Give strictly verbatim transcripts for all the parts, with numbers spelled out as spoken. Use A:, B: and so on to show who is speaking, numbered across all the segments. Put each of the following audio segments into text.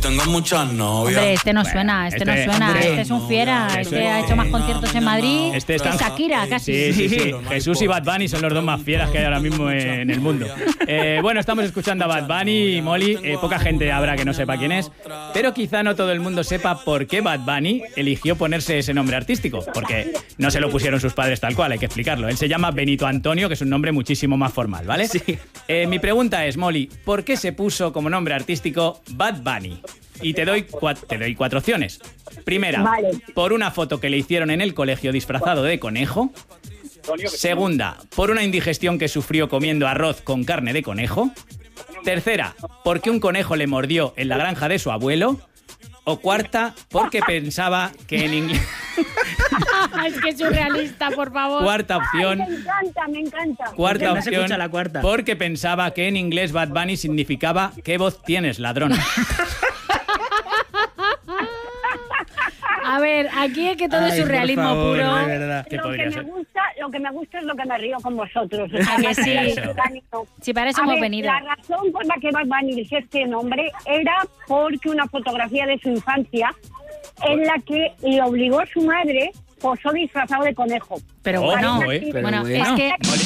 A: tengo muchas novias.
B: Hombre, este no
C: Bueno,
B: suena, este,
C: este-
B: no suena.
C: hombre,
B: Este es un fiera.
A: no,
B: Este
A: no,
B: ha hecho más conciertos en Madrid
C: Este
B: que
C: está-
B: Shakira, casi.
C: Sí, sí, sí. Jesús y Bad Bunny son los dos más fieras que hay ahora mismo en el mundo. Eh, bueno, estamos escuchando a Bad Bunny y Molly. Eh, poca gente habrá que no sepa quién es, pero quizá no todo el mundo sepa por qué Bad Bunny eligió ponerse ese nombre artístico, porque no se lo pusieron sus padres tal cual, hay que explicarlo. Él se llama Benito Antonio, que es un nombre muchísimo más formal, ¿vale?
D: Sí.
C: Eh, mi pregunta es, Molly, ¿por qué se puso como nombre artístico Bad Bunny? Y te doy, cua- te doy cuatro opciones. Primera,
E: Vale.
C: por una foto que le hicieron en el colegio disfrazado de conejo. Segunda, por una indigestión que sufrió comiendo arroz con carne de conejo. Tercera, porque un conejo le mordió en la granja de su abuelo. O cuarta, porque pensaba que en inglés...
B: Es que es surrealista, por favor.
C: Cuarta opción...
E: Ay, me encanta, me encanta.
C: Cuarta
D: No se
C: opción,
D: escucha la cuarta.
C: porque pensaba que en inglés Bad Bunny significaba ¿qué voz tienes, ladrón?
B: A ver, aquí es que todo es
D: Ay, por
B: surrealismo
D: favor,
B: puro.
D: de verdad.
C: ¿Qué
E: Lo que
C: podría
E: me
C: ser?
E: gusta, lo que me gusta es lo que me río con vosotros. O
B: ¿A que sí?
E: Eso.
B: Si para eso
E: A
B: hemos
E: ver,
B: venido.
E: La razón por la que Bad Bunny eligió este nombre era porque una fotografía de su infancia en la que le obligó a su madre posó disfrazado de conejo.
B: Pero
C: Oh,
B: bueno,
C: ojo, eh.
D: Pero
B: bueno,
D: bueno.
B: es que
C: Molly.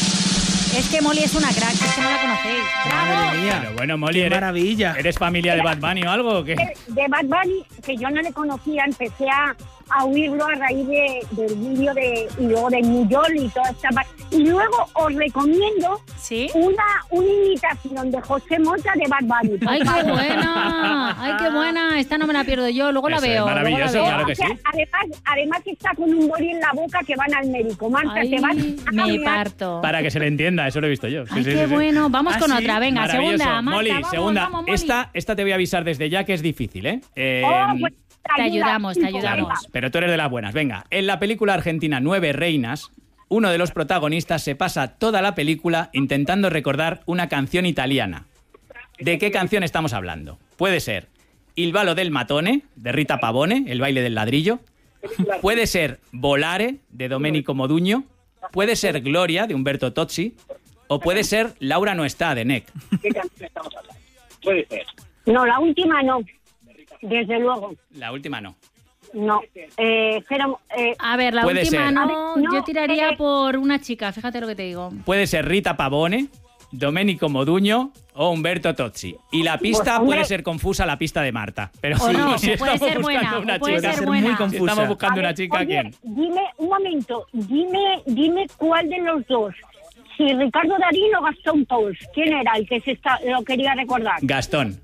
B: es que Molly es una crack, es que no la conocéis.
D: Madre mía.
C: Pero bueno, Molly,
D: Qué
C: ¿eres,
D: maravilla.
C: ¿eres familia de Bad Bunny o algo o qué?
E: De, de Bad Bunny, que yo no le conocía, empecé a, a oírlo a raíz de, del vídeo de, y luego de New York y toda esta parte. Y luego os recomiendo
B: ¿Sí?
E: una, una imitación de José Mota de Bad Bunny. por
B: ¡Ay, qué
E: favor.
B: buena! ¡Ay, qué buena! Esta no me la pierdo yo, luego la
C: Eso es
B: veo. luego la
C: maravilloso,
B: veo.
C: claro que
E: O sea,
C: sí.
E: además, además está con un boli en la boca que van al médico. Marta,
B: Ay,
E: te vas a
B: me
E: caminar.
B: parto.
C: Para que se le entienda, eso lo he visto yo. Sí,
B: Ay,
C: sí,
B: qué
C: sí, sí.
B: bueno. Vamos
D: Ah,
B: con
D: sí,
B: otra. Venga,
C: Maravilloso.
B: segunda. Marta,
C: Molly,
B: vamos,
C: segunda.
B: vamos, Molly.
C: Esta, esta te voy a avisar desde ya que es difícil, ¿eh? Eh,
E: Oh, pues,
B: Te
E: ayuda,
B: ayudamos, te
E: sí,
B: ayudamos.
E: venga.
C: Pero tú eres de las buenas. Venga, en la película argentina Nueve Reinas, uno de los protagonistas se pasa toda la película intentando recordar una canción italiana. ¿De qué canción estamos hablando? Puede ser Il ballo del matone, de Rita Pavone, el baile del ladrillo. Puede ser Volare, de Domenico Modugno. Puede ser Gloria, de Umberto Tozzi. O puede ser Laura no está, de Neck.
F: ¿Qué canción estamos hablando? Puede ser.
E: No, la última no. Desde luego.
C: La última no.
E: No. Eh, pero, eh,
B: A ver, la
C: Puede
B: última
C: ser.
B: no,
E: A ver, no,
B: yo tiraría
E: eh,
B: por una chica, fíjate lo que te digo.
C: Puede ser Rita Pavone, Domenico Modugno o Humberto Tozzi. Y la pista
E: Pues, hombre.
C: puede ser confusa, la pista de Marta. Pero
B: O
C: sí,
B: no,
C: si
B: puede
C: estamos
B: ser buena,
C: buscando una
B: o puede
C: chica,
B: ser
D: ser
B: buena.
D: muy
C: si
D: confusa.
C: estamos
E: a
C: buscando
E: ver,
C: una chica,
E: oye,
C: ¿quién?
E: Dime, un momento, dime, dime cuál de los dos. Si Ricardo Darín o Gastón Pauls. ¿Quién era el que se está, lo quería recordar?
C: Gastón.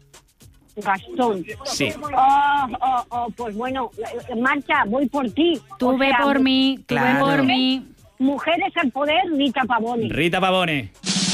E: Gastón.
C: Sí.
E: Oh, oh, oh, pues bueno, eh, Marcha, voy por ti.
B: Tú
E: O
B: ve
E: sea,
B: por mí, tú ve
D: claro.
B: por mí.
E: Mujeres al poder, Rita Pavone.
C: Rita Pavone.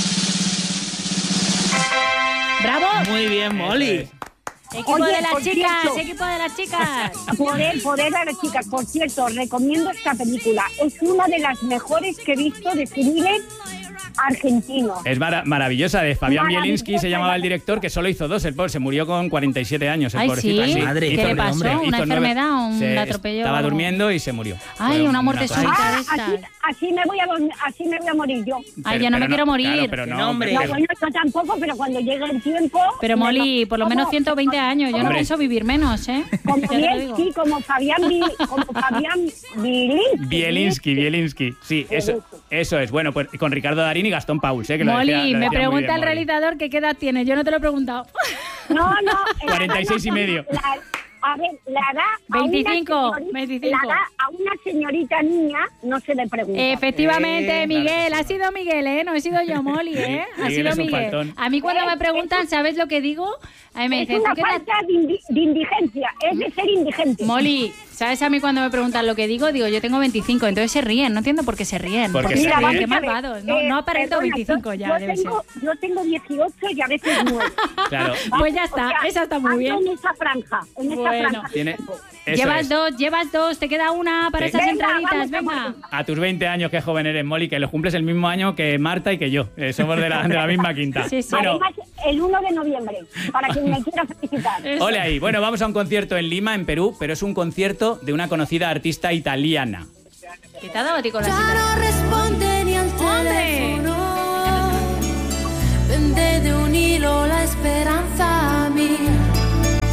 B: ¡Bravo!
D: Muy bien, Molly.
B: Equipo
E: Oye,
B: de las
E: por
B: chicas,
E: cierto.
B: equipo de las chicas.
E: Poder, poder a las chicas. Por cierto, recomiendo esta película. Es una de las mejores que he visto de thriller argentino.
C: Es mara- maravillosa, de Fabián
E: Maravillosa.
C: Bielinski se llamaba el director, que solo hizo dos, el pobre se murió con cuarenta y siete años, el
B: Ay,
C: pobrecito.
B: ¿sí?
D: Madre,
B: ¿Qué
D: hizo
B: le
D: nueve,
B: pasó?
D: hombre.
B: ¿Una
C: Hizo nueve-
B: enfermedad o un
C: se-
B: atropello?
C: Estaba durmiendo y se murió.
B: Ay,
C: Fue
B: una muerte
C: cosa-
B: súbita.
E: Ah,
B: de estas.
E: así, así me voy a dormir- así me voy a morir yo.
B: Ay, yo no me quiero morir.
C: Claro, pero
D: Que
C: no,
D: no, hombre.
E: No,
C: pero-
E: bueno, yo tampoco, pero cuando llegue el tiempo...
B: Pero
E: me
B: Molly,
E: lo-
B: por lo menos
E: como-
B: ciento veinte años. Yo no
C: Hombre.
B: pienso vivir menos, ¿eh?
E: Como
B: Ya te lo digo.
E: Bielski, como Fabián, Bi- como Fabián Bielinski.
C: Bielinski, Bielinski. Sí, eso, eso es. Bueno, pues con Ricardo Darín y Gastón Pauls, ¿eh? Que lo
B: Molly,
C: decía- lo
B: me
C: decía muy
B: pregunta
C: bien,
B: el
C: Molly.
B: realizador que qué edad tiene. Yo no te lo he preguntado.
E: No, no.
C: cuarenta y seis y medio.
E: La, a ver, la edad... a una
B: veinticinco,
E: señorita-
B: veinticinco.
E: La edad a una señorita niña no se le pregunta.
B: Efectivamente,
D: Eh,
B: Miguel,
C: claro que sí.
B: ha sido Miguel, ¿eh? No he sido yo, Molly, ¿eh? Ha
C: Miguel
B: sido
C: es un
B: Miguel.
C: faltón.
B: A mí cuando me preguntan, ¿sabes lo que digo? A mí me
E: Es
B: dicen,
E: una
B: ¿tú qué edad?
E: falta de, indi- de indigencia, es de ser indigente.
B: Molly, ¿sabes a mí cuando me preguntan lo que digo? Digo, yo tengo veinticinco, entonces se ríen. No entiendo por qué se ríen.
C: Porque
B: Porque
C: se
B: se ríen,
C: ríen.
B: qué
E: vamos a ver,
B: malvados. No,
E: eh,
B: no aparento
E: perdona,
B: veinticinco
E: yo-
B: ya,
E: yo
B: debe ser.
E: tengo, Yo tengo dieciocho y a veces nueve.
C: Claro.
B: Pues ya está,
E: O sea,
B: esa está muy
E: ando
B: bien.
E: en esa franja, en esa
B: Bueno.
E: franja.
C: Tiene, eso
B: Llevas
C: es.
B: dos, llevas dos, te queda una para
C: Sí.
B: esas
E: Venga,
B: entraditas,
E: vamos,
B: venga.
C: A tus veinte años, qué joven eres, Molly, que lo cumples el mismo año que Marta y que yo. Eh, somos de la, de la misma quinta.
B: Sí, sí.
C: Bueno,
E: Además, el uno de noviembre, para quien me quiera felicitar.
B: Eso.
C: ole ahí. Bueno, vamos a un concierto en Lima, en Perú, pero es un concierto de una conocida artista italiana.
B: ¿Qué te ha dado a ti con la
G: Ya
B: cita?
G: no responde ni al teléfono. Pende de un hilo la esperanza mía.
C: Esta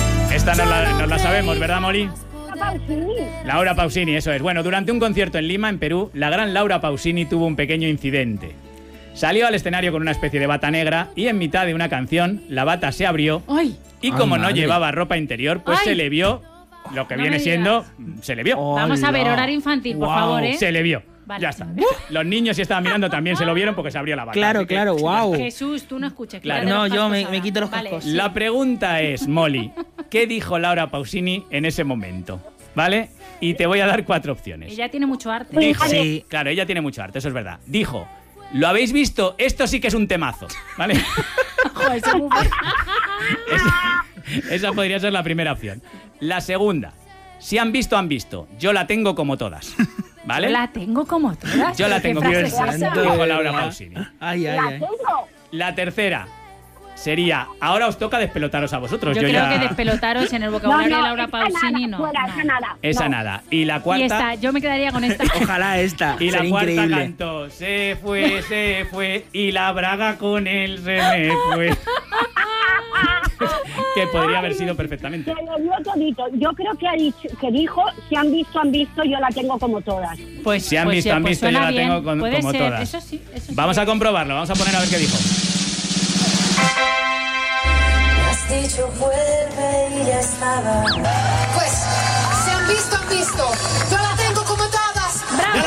C: Esta nos la, nos la sabemos, ¿verdad, Molly?
E: Pausini.
C: Laura Pausini, eso es. Bueno, durante un concierto en Lima, en Perú, la gran Laura Pausini tuvo un pequeño incidente. Salió al escenario con una especie de bata negra y en mitad de una canción la bata se abrió
B: ¡Ay!
C: y como
D: Ay,
C: no
D: madre.
C: llevaba ropa interior, pues
B: Ay.
C: se le vio lo que
B: No
C: viene
B: me
C: siendo... Se le vio.
B: Vamos a ver,
D: Hola.
B: horario infantil, por
D: Guau.
B: favor, ¿eh?
C: Se le vio.
B: Vale.
C: Ya está. Los niños, si estaban mirando, también se lo vieron porque se abrió la bata.
D: Claro,
C: Así que-
D: claro, wow.
B: Jesús, tú no escuches.
C: Claro.
B: quítate
D: No,
B: los
D: yo
B: cascos
D: me-
B: ahora.
D: me quito los
B: Vale,
D: cascos.
B: sí.
C: La pregunta es, Molly, ¿qué dijo Laura Pausini en ese momento? ¿Vale? Y te voy a dar cuatro opciones.
B: Ella tiene mucho arte.
C: Dijo,
D: Sí.
C: claro, ella tiene mucho arte, eso es verdad. Dijo, ¿lo habéis visto? Esto sí que es un temazo, ¿vale?
B: Joder, eso es muy fuerte.
C: esa, esa podría ser la primera opción. La segunda, si han visto, han visto. Yo la tengo como todas, ¿vale?
B: Yo la tengo como todas.
C: Yo la
B: ¿Qué
C: tengo
B: frase
C: como
B: es
C: todas.
B: esa?
D: Santo,
C: Dijo
D: de
C: Laura
D: verdad.
C: Pausini.
D: Ay, ay,
E: La
D: ay.
E: tengo.
C: La tercera sería, ahora os toca despelotaros a vosotros.
B: Yo,
C: Yo,
B: creo
C: ya...
B: que despelotaros en el
E: No,
B: vocabulario
E: no,
B: de Laura
E: esa
B: Pausini
E: nada,
B: no.
E: fuera,
B: no.
E: esa nada.
C: Esa
E: no.
C: nada. Y la
B: Y
C: cuarta...
B: esta, yo me quedaría con esta.
D: Ojalá esta.
C: Y la
D: sería
C: cuarta
D: increíble.
C: cantó, se fue, se fue, y la braga con él se me fue. Que podría haber sido perfectamente.
E: Se lo dio todito. Yo creo que, ha dicho, que dijo, si han visto, han visto, yo la tengo como todas.
B: Pues,
C: Si han
B: pues
C: visto,
B: sí,
C: han
B: pues
C: visto, yo
B: suena
C: la
B: bien.
C: tengo con-
B: Puede
C: como
B: ser,
C: todas.
B: Eso sí, eso sí.
C: Vamos a comprobarlo, vamos a poner a ver qué dijo.
G: Has dicho vuelve y ya estaba.
A: Pues, se han visto, han visto. Yo la tengo como todas.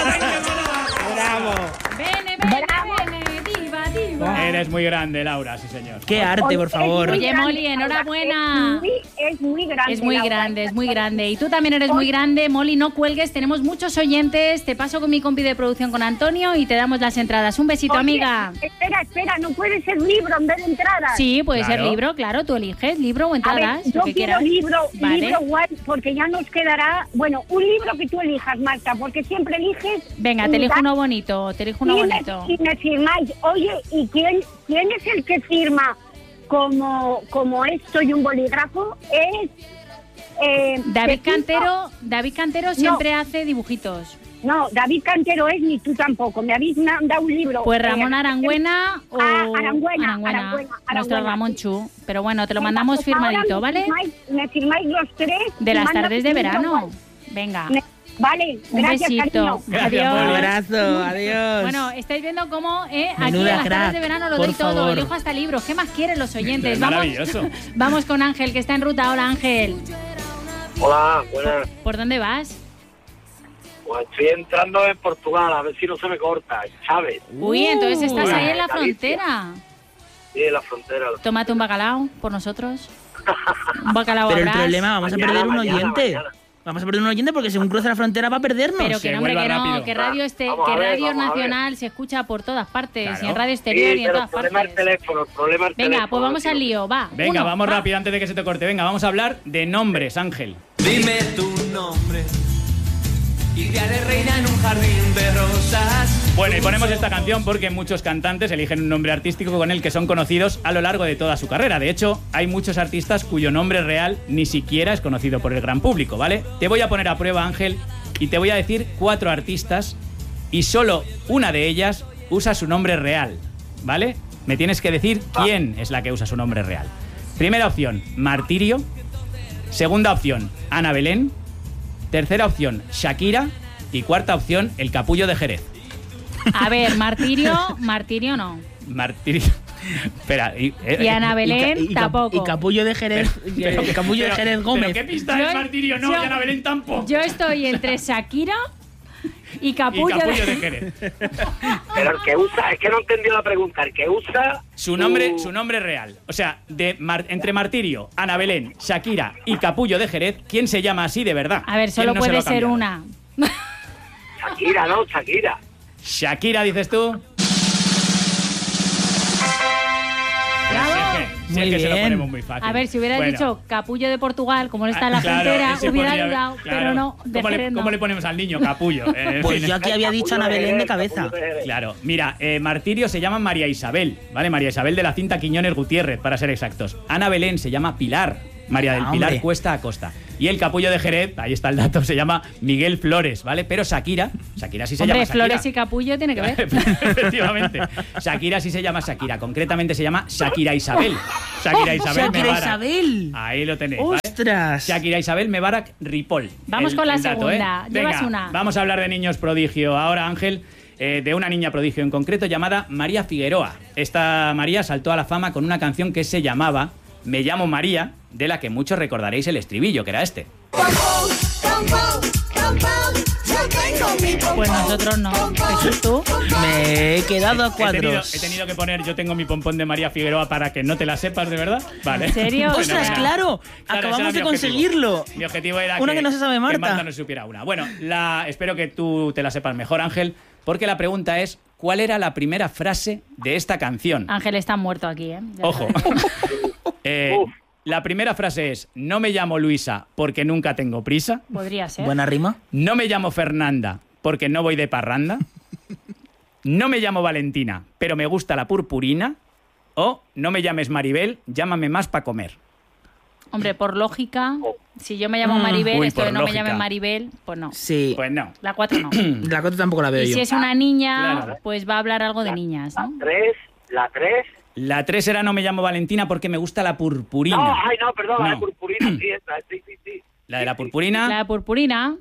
D: Bravo.
B: Bene, bene, bene, diva, diva.
C: Eres muy grande, Laura, sí señor.
D: Qué arte, por
E: Es
D: favor.
E: muy
B: Oye,
E: grande,
B: Molly,
E: Laura.
B: enhorabuena.
E: Es muy, es muy grande.
B: Es muy
E: Laura.
B: grande, es muy grande. Y tú también eres muy grande, Molly, no cuelgues. Tenemos muchos oyentes. Te paso con mi compi de producción con Antonio y te damos las entradas. Un besito,
E: Oye,
B: amiga.
E: Espera, espera, no puede ser libro en vez de entradas.
B: Sí, puede ser
C: Claro.
B: libro, claro. Tú eliges libro o
E: A
B: entradas,
E: ver, yo
B: lo que
E: quiero
B: quieras.
E: libro,
B: Vale.
E: libro guay, porque ya nos quedará, bueno, un libro que tú elijas, Marta, porque siempre eliges.
B: Venga, te elijo uno bonito, te elijo uno
E: y me,
B: bonito.
E: y me firmáis. Oye, ¿y quién, quién es el que firma como, como esto y un bolígrafo? Es eh,
B: David
E: Pepito.
B: Cantero, David Cantero siempre hace dibujitos.
E: No, David Cantero es ni tú tampoco. Me habéis dado un libro.
B: Pues
E: eh,
B: Ramón Arangüena o
E: Ah, Arangüena, Arangüena,
B: nuestro
E: Arangüena.
B: Ramón Chu. Pero bueno, te lo
E: Venga,
B: mandamos
E: pues ahora
B: firmadito,
E: me
B: ¿vale?
E: firmáis- Me firmáis los tres.
B: De
E: y
B: las
E: mándame
B: tardes de
E: un libro
B: verano.
E: guay.
B: Venga.
E: Me- Vale,
B: Un
E: gracias,
B: besito.
E: cariño.
C: Gracias,
B: Adiós.
C: Molly.
D: Un abrazo, adiós.
B: Bueno, estáis viendo cómo eh, aquí en
D: Menuda
B: las tardes
D: crack,
B: de verano lo
D: por
B: doy todo.
D: favor.
B: Elijo hasta libros. ¿Qué más quieren los oyentes?
C: Es
B: Vamos,
C: maravilloso.
B: vamos con Ángel, que está en ruta. Hola, Ángel.
F: Hola, buenas.
B: ¿Por dónde vas?
F: Pues estoy entrando en Portugal, a ver si no se me corta, ¿sabes?
B: Uy, entonces estás
F: Uy,
B: ahí en la
F: Galicia.
B: frontera.
F: Sí, en la frontera.
B: Tómate un bacalao por nosotros. Un bacalao
D: Pero el
B: habrás.
D: problema, vamos
F: Mañana,
D: a perder un
F: mañana,
D: oyente.
F: mañana.
D: Vamos a perder un oyente porque según cruza la frontera va a perdernos.
B: Pero que
C: Se
B: no, hombre,
C: vuelva
B: que no,
C: rápido.
B: que radio, este,
F: Vamos
B: que
F: a ver,
B: radio
F: vamos a ver.
B: nacional se escucha por todas partes,
C: Claro.
B: y en radio
F: Sí,
B: exterior y en
F: pero
B: todas
F: el problema es el
B: partes.
F: teléfono, el problema es el
B: Venga,
F: teléfono,
B: pues vamos
F: tío.
B: al lío, va.
C: Venga,
B: Uno,
C: vamos
B: va.
C: rápido antes de que se te corte. Venga, vamos a hablar de nombres, Ángel.
H: Dime tu nombre y te haré reina en un jardín de rosas.
C: Bueno, y ponemos esta canción porque muchos cantantes eligen un nombre artístico con el que son conocidos a lo largo de toda su carrera. De hecho, hay muchos artistas cuyo nombre real ni siquiera es conocido por el gran público, ¿vale? Te voy a poner a prueba, Ángel, y te voy a decir cuatro artistas y solo una de ellas usa su nombre real, ¿vale? Me tienes que decir quién es la que usa su nombre real. Primera opción, Martirio. Segunda opción, Ana Belén. Tercera opción, Shakira. Y cuarta opción, el Capullo de Jerez.
B: A ver, Martirio, Martirio no.
C: Martirio. Espera. Y, eh,
B: Y Ana Belén
D: Y ca- y cap-
B: tampoco.
D: Y Capullo de Jerez,
C: pero-
D: y Capullo de
C: pero-
D: Jerez Gómez.
C: ¿Pero qué pista
B: Yo-
C: es Martirio? No,
B: yo-
C: y Ana Belén tampoco.
B: Yo estoy entre Shakira y
C: y
B: Capullo,
C: Capullo de
B: de...
C: Jerez.
F: Pero el que usa, es que no entendí la pregunta, el que usa...
C: Su nombre, su nombre real. O sea, de Mar- entre Martirio, Ana Belén, Shakira y Capullo de Jerez, ¿quién se llama así de verdad?
B: A ver,
C: ¿Quién
B: solo
C: no se lo
B: puede
C: ha
B: ser
C: cambiado?
B: una.
F: Shakira, ¿no? Shakira.
C: Shakira, dices tú.
B: Bravo.
C: Si es que, si es
D: Muy
C: que se lo
D: bien.
C: ponemos muy fácil.
B: A ver, si hubieras
C: Bueno.
B: dicho Capullo de Portugal, como no está en la
C: Ah, claro,
B: frontera,
C: ese
B: hubiera
C: podría haber-
B: dudado,
C: claro.
B: pero no, de
C: ¿Cómo, le,
B: Jerez no.
C: cómo le ponemos al niño? Capullo. Eh, en
D: Pues
C: fin.
D: yo aquí había dicho Ana Belén de cabeza.
C: Claro, mira, eh, Martirio se llama María Isabel, ¿vale? María Isabel de la cinta Quiñones Gutiérrez, para ser exactos. Ana Belén se llama Pilar, María del
D: Ah,
C: Pilar
D: hombre.
C: Cuesta Acosta. Y el capullo de Jerez, ahí está el dato, se llama Miguel Flores, ¿vale? Pero Shakira, Shakira sí se
B: Hombre,
C: llama Shakira.
B: Flores y capullo tiene que ver.
C: Efectivamente. Shakira sí se llama Shakira, concretamente se llama Shakira Isabel. Shakira Isabel
D: Shakira
C: Mebarak.
D: Isabel.
C: Ahí lo tenéis, ¿vale?
D: ¡Ostras!
C: Shakira Isabel Mebarak Ripoll.
B: Vamos
C: El-
B: con la
C: el dato,
B: segunda.
C: ¿eh?
B: Llevas
C: Venga,
B: una.
C: Vamos a hablar de niños prodigio. Ahora, Ángel, eh, de una niña prodigio en concreto llamada María Figueroa. Esta María saltó a la fama con una canción que se llamaba Me llamo María, de la que muchos recordaréis el estribillo, que era este.
B: Pues nosotros no. Jesús, tú.
D: Me he quedado a
C: He tenido,
D: cuadros.
C: he tenido que poner Yo tengo mi pompón de María Figueroa para que no te la sepas, ¿de verdad? Vale.
B: ¿En serio?
D: ¡Ostras,
C: Fenomenal.
D: claro!
C: Claro,
D: Acabamos
C: ese
D: de
C: era mi objetivo.
D: conseguirlo.
C: Mi objetivo era
D: Una que no se sabe Marta.
C: que Marta no supiera una. Bueno, la, espero que tú te la sepas mejor, Ángel, porque la pregunta es, ¿cuál era la primera frase de esta canción?
B: Ángel está muerto aquí, ¿eh? Ya
C: Ojo.
B: sabes.
C: Eh, la primera frase es, no me llamo Luisa porque nunca tengo prisa.
B: Podría ser.
D: Buena rima.
C: No me llamo Fernanda porque no voy de parranda. No me llamo Valentina, pero me gusta la purpurina. O no me llames Maribel, llámame más para comer.
B: Hombre, por lógica, si yo me llamo Maribel,
C: Uy,
B: esto de
C: por
B: no me
C: lógica.
B: llamen Maribel, pues no.
D: Sí.
C: Pues no.
B: La cuatro no.
D: La cuatro tampoco la veo
B: Y
D: yo.
B: si es una niña,
C: Claro.
B: pues va a hablar algo de niñas, ¿no?
F: Tres, la tres.
C: La tres era no me llamo Valentina porque me gusta la purpurina.
F: No, ay, no, perdón, la
C: No.
F: de purpurina, sí, esta, sí, sí, sí.
C: La de la purpurina.
B: La de purpurina,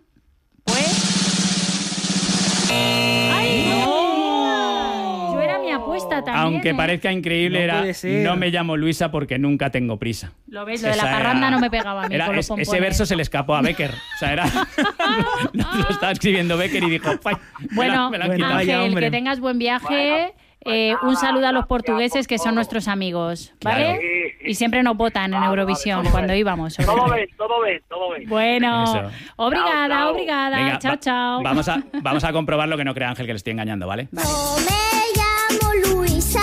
B: pues... ¡Ay, no! Yo era mi apuesta también.
C: Aunque
B: ¿eh?
C: parezca increíble,
D: No
C: era
D: puede ser.
C: no me llamo Luisa porque nunca tengo prisa.
B: Lo ves, lo de la
C: Esa
B: parranda
C: era-
B: no me pegaba a mí
C: era-
B: con los
C: es-
B: pompones.
C: ese verso se le escapó a Becker. O sea, era. lo estaba escribiendo Becker y dijo. "Fai, me la-
B: Bueno,
C: me la han
D: Bueno,
C: quitado".
D: vaya,
B: Ángel,
D: hombre.
B: que tengas buen viaje. Eh, un saludo a los portugueses que son nuestros amigos, ¿vale?
C: Claro.
B: Y siempre nos votan en
F: Vale,
B: Eurovisión
F: vale, todo
B: cuando
F: bien.
B: íbamos. sobre
F: Todo
B: todo.
F: bien, todo bien, todo bien.
B: Bueno,
C: Eso.
B: obrigada,
F: Chao, chao.
B: obrigada.
C: Venga,
B: chao,
C: va-
B: chao.
C: Vamos a, vamos a comprobar lo que no crea Ángel, que le estoy engañando, ¿vale?
G: No me llamo Luisa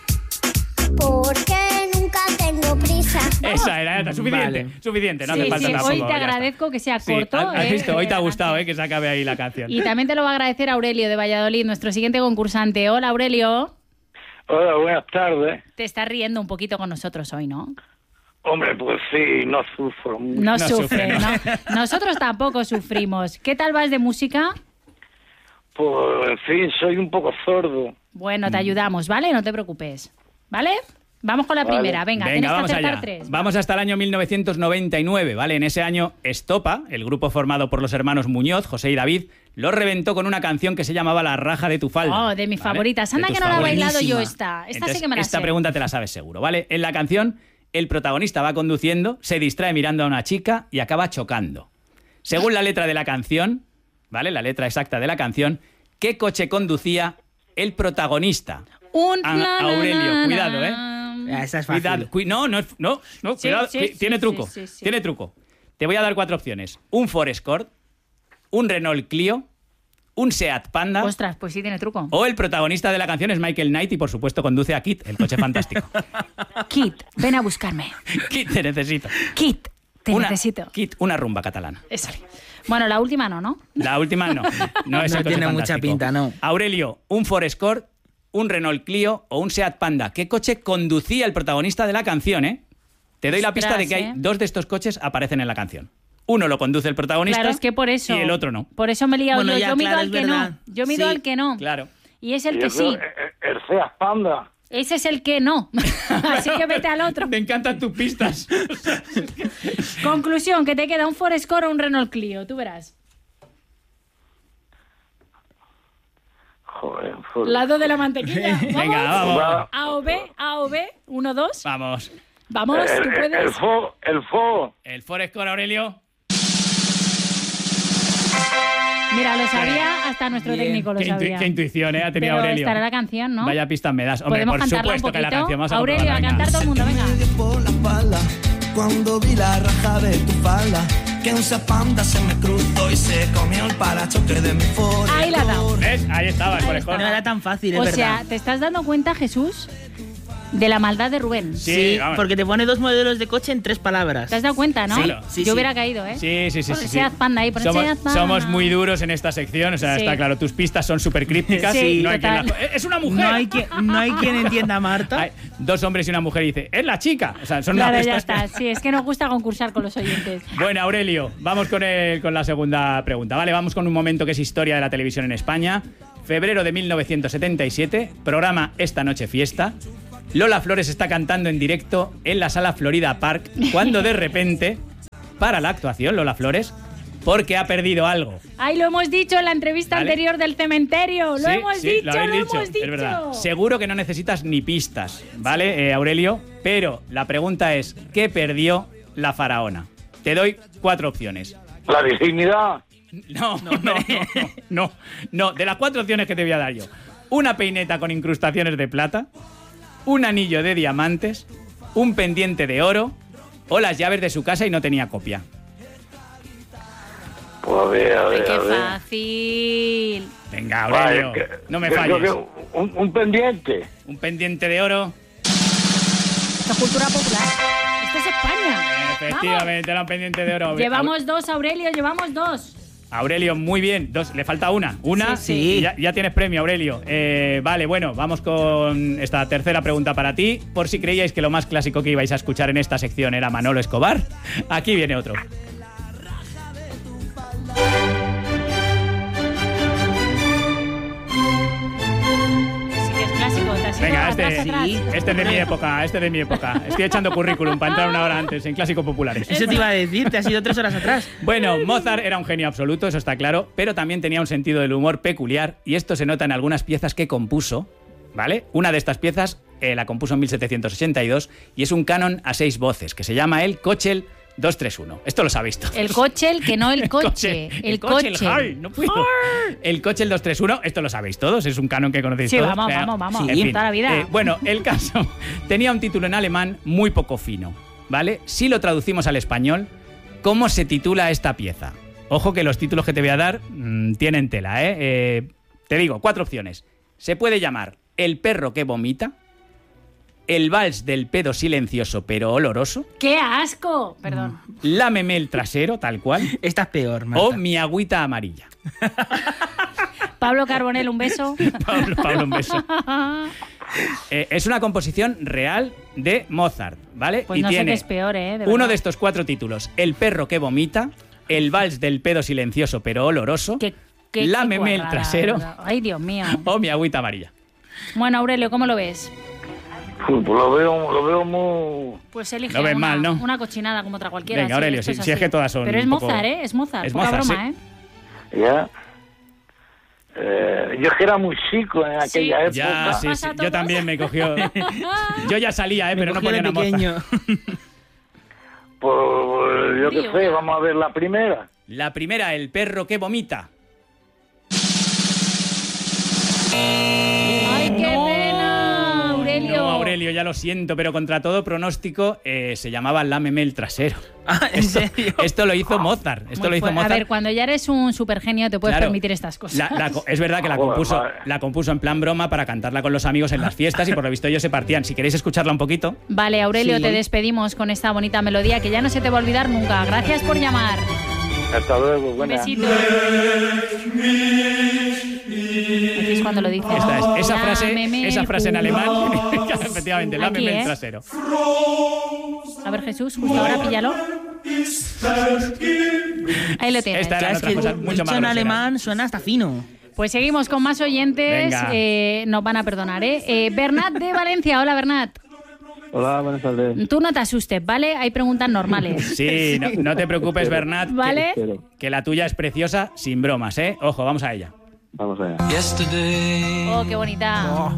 G: porque nunca tengo prisa.
C: Esa era, era suficiente.
D: Vale.
C: Suficiente, no
B: Sí,
C: hace falta
B: sí,
C: tampoco.
B: hoy te
C: ya está.
B: agradezco que sea
C: Sí,
B: corto.
C: has- has
B: ¿eh?
C: visto, hoy te ha gustado, ¿eh? Que se acabe ahí la canción.
B: Y también te lo va a agradecer Aurelio de Valladolid, nuestro siguiente concursante. Hola, Aurelio.
F: Hola, buenas tardes.
B: Te estás riendo un poquito con nosotros hoy, ¿no?
F: Hombre, pues sí, no sufro mucho.
B: No,
C: No
B: sufre,
C: sufre, ¿no?
B: ¿no? Nosotros tampoco sufrimos. ¿Qué tal vas de música?
F: Pues, en fin, soy un poco sordo.
B: Bueno, te ayudamos, ¿vale? No te preocupes. ¿Vale? Vamos con la
F: Vale.
B: primera. Venga,
C: Venga,
B: tienes que
C: vamos
B: acertar
C: allá.
B: tres.
C: Vamos hasta el año mil novecientos noventa y nueve, ¿vale? En ese año, Estopa, el grupo formado por los hermanos Muñoz, José y David, lo reventó con una canción que se llamaba La raja de tu falda.
B: Oh, de mis
C: ¿vale?
B: favoritas.
C: De
B: Anda
C: tus
B: que no la he
C: favoritas.
B: bailado yo
D: Buenísima.
B: esta. Esta
C: Entonces,
B: sí que me la
C: esta
B: sé.
C: pregunta te la sabes seguro, ¿vale? En la canción, el protagonista va conduciendo, se distrae mirando a una chica y acaba chocando. Según la letra de la canción, ¿vale? La letra exacta de la canción, ¿qué coche conducía el protagonista?
B: Un
C: A-
B: na, na,
C: Aurelio,
B: na,
C: cuidado, ¿eh?
B: na.
D: Ah, esa es fácil.
C: Cuidado, cui- no, no, es- no, no,
B: Sí,
C: cuidado,
B: sí,
C: que-
B: sí,
C: tiene
B: sí,
C: truco,
B: sí, sí.
C: tiene truco. Te voy a dar cuatro opciones. Un Ford Escort, un Renault Clio, un Seat Panda
B: Ostras, pues sí tiene truco.
C: o el protagonista de la canción es Michael Knight y por supuesto conduce a Kit, el coche fantástico.
B: Kit, ven a buscarme.
C: Kit, te necesito.
B: Kit, te
C: Una-
B: necesito.
C: Kit, una rumba catalana.
B: Eso. Bueno, la última no, ¿no?
C: La última no. No es
D: No
C: el coche
D: tiene mucha
C: fantástico.
D: pinta, no.
C: Aurelio, un Ford Escort, un Renault Clio o un Seat Panda. ¿Qué coche conducía el protagonista de la canción, eh? Te doy la pista de que
B: Ostras,
C: hay
B: ¿eh?
C: dos de estos coches aparecen en la canción. Uno lo conduce el protagonista
B: Claro, es que por eso.
C: y el otro no.
B: Por eso me he liado
D: Bueno,
B: yo.
D: ya,
B: Yo mido
D: claro,
B: al
D: es
B: que
D: verdad.
B: no. Yo mido
D: Sí,
B: al que no.
C: Claro.
B: Y es el
F: Y
B: que
F: eso,
B: sí.
F: eh, eh, El Seat Panda.
B: Ese es el que no. Así que vete al otro.
C: Me encantan tus pistas.
B: Conclusión, que te queda un Ford Escort o un Renault Clio. Tú verás.
F: Joder, joder.
B: Lado de la mantequilla. ¿Vamos?
C: Venga, vamos.
F: Va.
B: A o B, A o B, uno, dos.
C: Vamos.
B: Vamos,
F: el,
B: tú
F: el,
B: puedes.
F: el Fo, el Fo.
C: El Ford Escort, Aurelio.
B: Mira, lo sabía hasta nuestro
D: Bien.
B: técnico lo
C: Qué, intu-
B: sabía.
C: qué intuición, ¿eh? Ha tenido
B: Pero
C: Aurelio.
B: estará la canción, ¿no?
C: Vaya pistas me das. Hombre,
B: Podemos
C: por
B: cantarla un
C: supuesto que la
B: poquito.
C: canción. Vamos a
B: Aurelio, a
C: comprobarla, venga.
B: cantar todo el mundo, venga.
I: Me dio por la espalda cuando vi la raja de tu falda, que un Seat Panda se me cruzó y se comió el parachoque de mi Ford.
B: Ahí la ha dado.
C: ¿Ves? Ahí estaba el Ford
B: Ahí
C: Escort.
D: No era tan fácil, es
B: O
D: verdad.
B: sea, ¿te estás dando cuenta, Jesús? De la maldad de Rubén.
C: Sí,
D: Sí,
C: vamos.
D: porque te pone dos modelos de coche en tres palabras.
B: ¿Te has dado cuenta, no?
D: Sí,
C: Claro.
D: sí,
B: Yo
D: sí.
B: hubiera caído, ¿eh?
C: Sí, sí, sí.
B: Por
C: sí,
B: el
C: sí.
B: Seat Panda ahí, por el
C: somos,
B: Seat Panda.
C: somos muy duros en esta sección, o sea,
B: Sí.
C: está claro, tus pistas son súper crípticas.
B: Sí,
C: no hay quien
B: total.
C: la- ¡Es una mujer!
D: No hay, quien, no hay quien entienda a Marta.
C: Hay dos hombres y una mujer y dice, ¡es la chica! O sea, son
B: Claro,
C: unas
B: ya
C: pistas
B: está. Sí, es que nos gusta concursar con los oyentes.
C: que- Bueno, Aurelio, vamos con, el- con la segunda pregunta. Vale, vamos con un momento que es historia de la televisión en España. Febrero de mil novecientos setenta y siete, programa Esta Noche Fiesta. Lola Flores está cantando en directo en la sala Florida Park cuando de repente para la actuación Lola Flores porque ha perdido algo.
B: Ay, lo hemos dicho en la entrevista
C: Vale.
B: anterior del cementerio. Lo
C: Sí,
B: hemos
C: sí,
B: dicho,
C: lo
B: lo,
C: habéis
B: hemos dicho.
C: es verdad. Seguro que no necesitas ni pistas, ¿vale, eh, Aurelio? Pero la pregunta es, ¿qué perdió la faraona? Te doy cuatro opciones.
F: La virginidad.
C: No, no, no, no, no, no. De las cuatro opciones que te voy a dar yo. Una peineta con incrustaciones de plata, un anillo de diamantes, un pendiente de oro o las llaves de su casa y no tenía copia.
F: Pues a ver, a
B: Ay,
F: ver,
B: qué
F: a ver.
B: fácil.
C: Venga, Aurelio,
F: Vale, que-
C: no me
F: que-
C: falles.
F: que- Un, un pendiente.
C: Un pendiente de oro.
B: Esto es cultura popular. Esto es España.
C: Efectivamente, era un pendiente de oro.
B: Vamos. Llevamos dos, Aurelio, llevamos dos.
C: Aurelio, muy bien. Dos, le falta una. Una,
B: Sí,
D: sí.
C: y Ya, ya tienes premio, Aurelio. Eh, vale, bueno, vamos con esta tercera pregunta para ti. Por si creíais que lo más clásico que ibais a escuchar en esta sección era Manolo Escobar, aquí viene otro.
B: Sí que es clásico. Te has ido
C: Venga,
B: atrás,
C: este,
B: atrás.
C: este es de mi época, este es de mi época. Estoy echando currículum para entrar una hora antes en Clásicos Populares.
D: Eso te iba a decir, te has ido tres horas atrás.
C: Bueno, Mozart era un genio absoluto, eso está claro, pero también tenía un sentido del humor peculiar y esto se nota en algunas piezas que compuso, ¿vale? Una de estas piezas eh, la compuso en mil setecientos ochenta y dos y es un canon a seis voces que se llama el Köchel dos tres uno. Esto lo sabéis todos.
B: El coche, el que no el coche.
C: Köchel,
B: El
C: Köchel,
B: coche.
C: Harry, no puedo. El Köchel dos tres uno, esto lo sabéis todos, es un canon que conocéis
B: Sí,
C: todos.
B: vamos,
C: O sea,
B: vamos, vamos.
C: en
B: Sí,
C: fin.
B: toda la vida.
C: Eh, bueno, el caso tenía un título en alemán muy poco fino, ¿vale? Si lo traducimos al español, ¿cómo se titula esta pieza? Ojo que los títulos que te voy a dar mmm, tienen tela, ¿eh? ¿eh? Te digo, cuatro opciones. Se puede llamar El perro que vomita, El vals del pedo silencioso pero oloroso,
B: ¡Qué asco! Perdón.
C: Lámeme el trasero, tal cual,
D: Esta es peor, Marta.
C: o Mi agüita amarilla.
B: Pablo Carbonell, un beso.
C: Pablo, Pablo, un beso. Eh, es una composición real de Mozart, ¿vale?
B: Pues
C: y
B: no sé
C: tiene
B: qué es peor, ¿eh? De
C: uno
B: verdad.
C: de estos cuatro títulos: El perro que vomita, El vals del pedo silencioso pero oloroso,
B: Qué- qué- qué
C: Lámeme el
B: cuadrada,
C: trasero
B: ¿verdad? Ay, Dios mío.
C: o Mi agüita amarilla.
B: Bueno, Aurelio, ¿cómo lo ves?
F: Pues lo veo, lo veo muy...
B: Pues elige
C: Lo ves
B: una,
C: mal, ¿no?
B: una cochinada como otra cualquiera.
C: Venga,
B: sí,
C: Aurelio,
B: esto
C: si-
B: es
C: si es
B: así.
C: que todas son
B: Pero es
C: un poco-
B: Mozart, ¿eh? Es Mozart.
C: Es
B: poca
C: Mozart,
B: broma,
C: sí.
B: ¿eh?
F: Ya. Eh, yo es que era muy chico en aquella época.
C: Ya, sí,
B: ¿Pasa
C: sí.
B: a
C: Yo
B: todos?
C: también me cogió. Yo ya salía, ¿eh?
D: Me
C: Pero no
D: cogió de
C: ponían a Mozart.
D: pequeño.
F: Pues yo qué
B: Tío,
F: sé,
B: ya.
F: vamos a ver la primera.
C: La primera, El perro que vomita.
B: ¡Ay, qué pena, Aurelio!
C: No, Aurelio, ya lo siento, pero contra todo pronóstico eh, se llamaba Lámeme el trasero.
D: Ah, ¿en
C: Esto,
D: serio?
C: esto lo hizo Mozart. Esto
B: Muy
C: lo hizo
B: fuerte.
C: Mozart.
B: A ver, cuando ya eres un supergenio te puedes
C: Claro.
B: permitir estas cosas.
C: La- la co- es verdad que la
F: Joder,
C: compuso,
F: madre.
C: la compuso en plan broma para cantarla con los amigos en las fiestas y por lo visto ellos se partían. Si queréis escucharla un poquito.
B: Vale, Aurelio,
D: Sí.
B: te despedimos con esta bonita melodía que ya no se te va a olvidar nunca. Gracias por llamar.
F: Hasta luego,
B: Un
F: buena.
B: besito. Aquí es cuando lo dices.
C: Esta es, esa frase,
B: Lámeme
C: esa
B: el
C: frase en alemán,
B: culo.
C: efectivamente,
B: Aquí,
C: lámeme
B: ¿eh?
C: el trasero.
B: A ver, Jesús, justo ahora píllalo. Ahí lo tienes.
C: Esta era
D: Ya, es
C: otras
D: que
C: cosas mucho
D: dicho
C: más
D: en
C: groseras.
D: alemán suena hasta fino.
B: Pues seguimos con más oyentes.
C: Venga.
B: Eh, nos van a perdonar, ¿eh? eh Bernat de Valencia. Hola, Bernat.
J: Hola, buenas tardes.
B: Tú no te asustes, ¿vale? Hay preguntas normales.
C: Sí, no, no te preocupes, Bernat,
B: ¿Vale?
C: que, que la tuya es preciosa, sin bromas, ¿eh? Ojo, vamos a ella.
J: Vamos allá.
B: Oh, qué bonita.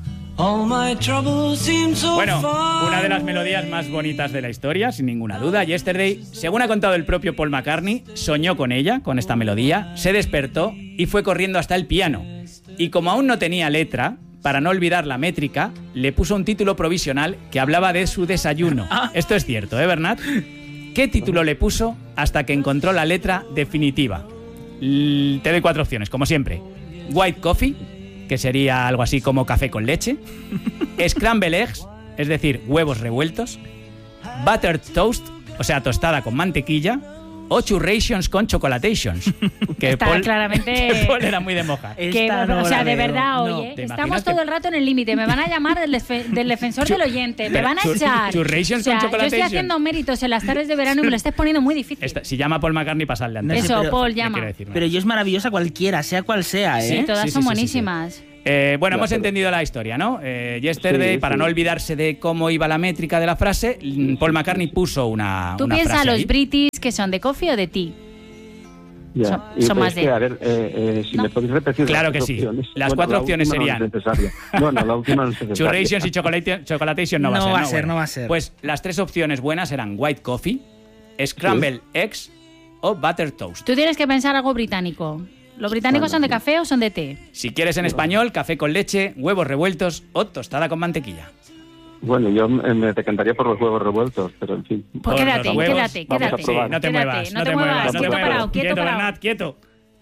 C: Bueno, una de las melodías más bonitas de la historia, sin ninguna duda. Yesterday, según ha contado el propio Paul McCartney, soñó con ella, con esta melodía, se despertó y fue corriendo hasta el piano. Y como aún no tenía letra, para no olvidar la métrica, le puso un título provisional que hablaba de su desayuno. Esto es cierto, ¿eh, Bernat? ¿Qué título le puso hasta que encontró la letra definitiva? L- te doy cuatro opciones, como siempre. White Coffee, que sería algo así como café con leche. Scramble Eggs es decir, huevos revueltos, buttered toast, o sea, tostada con mantequilla, o churrations con chocolatations. Que
B: Está
C: Paul,
B: claramente...
C: que Paul era muy de moja.
B: Que,
D: no
B: o sea,
D: la
B: de
D: veo.
B: verdad,
D: No.
B: oye,
C: ¿Te
B: estamos
C: imaginas
B: todo
C: que-
B: el rato en el límite. Me van a llamar del, desfe- del defensor
C: Chu-
B: del oyente. Me
C: pero
B: van a
C: chur-
B: echar.
C: churrations
B: o sea,
C: con
B: yo estoy
C: chocolatation.
B: haciendo méritos en las tardes de verano y me lo estés poniendo muy difícil.
C: Esta- si llama Paul McCartney, pasadle antes.
D: No sé,
B: Eso,
D: pero-
B: Paul,
C: Me
B: llama.
C: quiero decir, ¿no?
D: Pero yo es maravillosa cualquiera, sea cual sea, ¿eh?
B: Sí, todas
C: sí,
B: son
C: sí, sí, sí.
B: buenísimas.
C: Eh, bueno, hemos
J: Claro.
C: entendido la historia, ¿no? Eh, yesterday,
J: Sí,
C: para
J: sí.
C: no olvidarse de cómo iba la métrica de la frase, mm, Paul McCartney puso una,
B: Tú
C: una
B: piensas
C: frase
B: los
C: ahí.
B: British que son de coffee o de tea.
J: Ya.
B: Son-
J: Y
B: son
J: pues
B: más de-
J: que, a ver, eh, eh, si
B: No.
J: me podéis repetir
C: Claro
J: las
C: que
J: tres
C: sí.
J: opciones.
C: Las
J: Bueno,
C: cuatro
J: la
C: opciones
J: última
C: serían-
J: No es necesaria. Bueno, la última no es necesaria.
C: Churrations y chocolate, chocolatation no va a
D: No
C: ser.
D: va a
C: ¿no?
D: ser,
C: Bueno,
D: no va a ser.
C: Pues las tres opciones buenas eran white coffee, scrambled eggs o butter toast.
B: Tú tienes que pensar algo británico. ¿Los británicos
J: Bueno,
B: son de
J: sí.
B: café o son de té?
C: Si quieres en español, café con leche, huevos revueltos o tostada con mantequilla.
J: Bueno, yo me me decantaría por los huevos revueltos, pero en fin.
B: Pues
C: Por
B: quédate,
C: los huevos.
B: quédate,
J: Vamos a
B: quédate.
J: probar.
C: No te
B: Quédate,
C: muevas,
B: no te muevas,
C: no te
B: quieto
C: muevas.
B: parado, quieto
C: Quieto,
B: parado.
C: Bernat, quieto.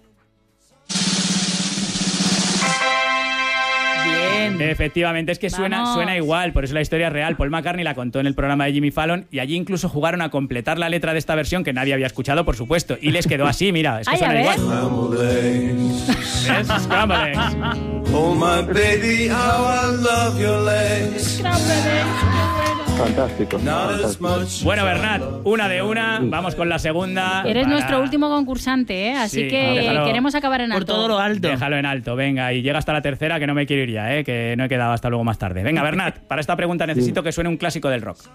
D: Bien.
C: Efectivamente, es que suena,
B: Vamos.
C: suena igual, por eso la historia es real. Paul McCartney la contó en el programa de Jimmy Fallon y allí incluso jugaron a completar la letra de esta versión que nadie había escuchado, por supuesto, y les quedó así, mira, es que
B: Ay, a
C: suena
B: ver.
C: igual. ¿Ves? Scrambled eggs.
H: Oh my baby, how I love your legs.
J: Fantástico.
H: Not as
J: fantástico.
H: much.
C: Bueno, Bernat, una de una, vamos con la segunda.
B: Eres
C: para-
B: nuestro último concursante, ¿eh? Así
C: Sí,
B: que
C: déjalo.
B: queremos acabar en
D: Por
B: alto.
D: todo lo alto.
C: Déjalo en alto, venga, y llega hasta la tercera que no me quiero ir ya, ¿eh? Que no he quedado hasta luego más tarde. Venga, Bernat, para esta pregunta necesito que suene un clásico del rock.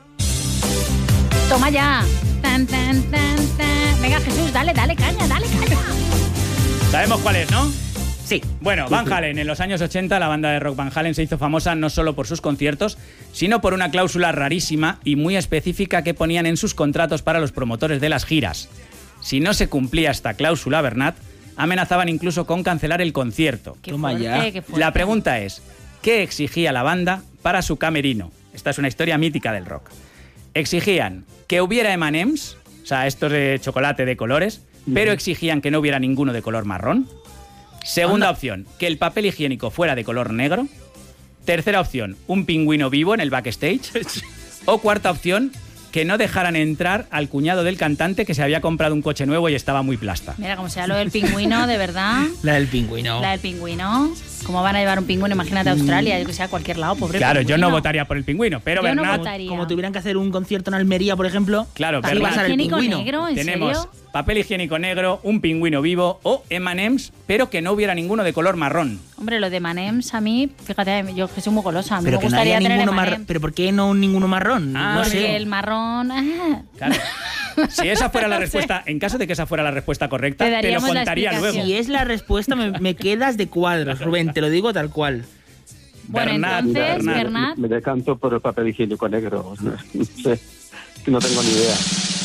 B: Toma ya. Tan, tan, tan, tan. Venga, Jesús, dale, dale caña, dale caña.
C: Sabemos cuál es, ¿no?
D: Sí.
C: Bueno, Van Halen, en los años ochenta la banda de rock Van Halen se hizo famosa no solo por sus conciertos, sino por una cláusula rarísima y muy específica que ponían en sus contratos para los promotores de las giras. Si no se cumplía esta cláusula, Bernat, amenazaban incluso con cancelar el concierto.
B: Qué
D: Toma
B: fuerte,
D: ya.
B: qué fuerte.
C: La pregunta es, ¿qué exigía la banda para su camerino? Esta es una historia mítica del rock. Exigían que hubiera eme and eme's, o sea, estos de chocolate de colores, pero exigían que no hubiera ninguno de color marrón. Segunda opción, que el papel higiénico fuera de color negro. Tercera opción, un pingüino vivo en el backstage. O cuarta opción, que no dejaran entrar al cuñado del cantante que se había comprado un coche nuevo y estaba muy plasta.
B: Mira, como sea lo del pingüino, de verdad.
D: La del pingüino.
B: La del pingüino. ¿Cómo van a llevar un pingüino? Imagínate a Australia, yo que sé, a cualquier lado, pobre
C: Claro, yo
B: pingüino.
C: no votaría por el pingüino, pero
B: Yo no
C: Bernat,
B: votaría.
D: Como tuvieran que hacer un concierto en Almería, por ejemplo.
C: claro,
B: ¿Papel
C: Bernat,
D: pasar el
B: higiénico
D: pingüino.
B: negro? ¿En
C: tenemos
B: serio?
C: papel higiénico negro, un pingüino vivo o eme and eme's, pero que no hubiera ninguno de color marrón.
B: Hombre, lo de Manems a mí, fíjate, yo que soy muy golosa, a mí
D: Pero
B: me
D: que no
B: gustaría
D: haya
B: tener
D: ninguno
B: M and
D: marrón.
B: M's.
D: Pero ¿por qué no ninguno marrón?
C: Ah,
D: no
B: Porque
D: sé.
B: el marrón... ah.
C: Claro. Si esa fuera la
B: No sé.
C: respuesta, en caso de que esa fuera la respuesta correcta,
B: Te
C: te, lo
B: daríamos la
C: contaría
B: explicación.
C: luego.
D: Si es la respuesta, me, me quedas de cuadros, Rubén, te lo digo tal cual.
B: Bueno,
C: Bernat,
B: entonces,
C: Bernat.
B: Bernat,
J: Me decanto por el papel higiénico negro. No sé, no tengo ni idea.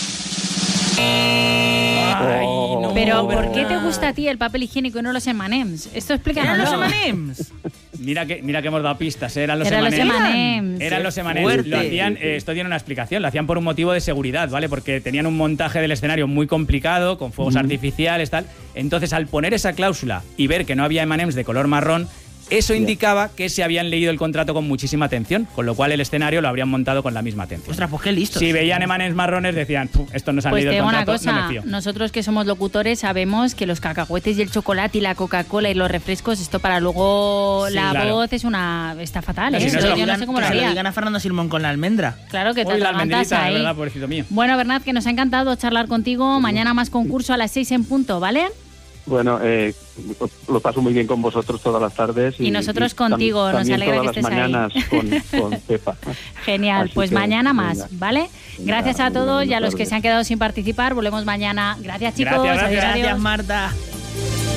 C: Ay,
J: Oh.
C: no,
B: pero ¿por qué
C: Bernat.
B: te gusta a ti el papel higiénico y no los eme and eme's? Esto explica
D: ¿Eran los eme and eme's?
C: Mira que, mira que hemos dado pistas, ¿eh? eran los
B: Eran los
C: eme and eme's.
B: eme and eme's.
C: Eran los eme and
D: Fuerte.
C: eme's. Lo hacían, eh, esto tiene una explicación, lo hacían por un motivo de seguridad, ¿vale? Porque tenían un montaje del escenario muy complicado, con fuegos artificiales, tal. Entonces, al poner esa cláusula y ver que no había eme and eme's de color marrón, eso indicaba que se habían leído el contrato con muchísima atención, con lo cual el escenario lo habrían montado con la misma atención.
D: Ostras, pues qué listo.
C: Si veían eme and eme's marrones, decían, "Puf, esto no se han
B: Pues te
C: leído el
B: digo una
C: contrato, no
B: cosa,
C: me fío".
B: nosotros que somos locutores sabemos que los cacahuetes y el chocolate y la Coca-Cola y los refrescos, esto para luego
C: Sí,
B: la
C: claro.
B: voz es una... está fatal,
C: No,
B: ¿eh?
C: si no
B: Pero
C: se lo
B: yo no
D: digan-
B: sé cómo lo
D: que se lo
B: haría.
D: digan a Fernando Simón con la almendra.
B: Claro que te
C: Uy, la
B: atragantas
C: almendrita, de
B: ahí.
C: verdad, pobrecito mío.
B: Bueno, Bernat, que nos ha encantado charlar contigo. Mañana más concurso a las seis en punto, ¿vale?
J: Bueno, eh, lo paso muy bien con vosotros todas las tardes.
B: Y nosotros contigo,
J: tam-
B: nos
J: también
B: alegra
J: todas
B: que estés
J: las mañanas con, con Pepa.
B: Genial,
J: Así
B: pues
J: que,
B: mañana más,
J: venga.
B: ¿vale?
J: Venga,
B: Gracias a
J: muy bien,
B: todos y a
J: buenas
B: los que
J: tardes.
B: se han quedado sin participar. Volvemos mañana. Gracias, chicos.
C: Gracias,
B: Adiós,
C: gracias.
B: adiós.
D: Gracias, Marta.